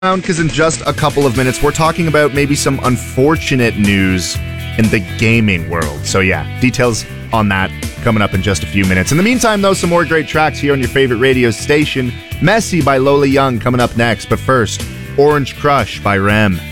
because in just a couple of minutes, we're talking about maybe some unfortunate news in the gaming world. So yeah, details on that coming up in just a few minutes. In the meantime, though, some more great tracks here on your favorite radio station. Messy by Lola Young coming up next. But first, Orange Crush by Rem.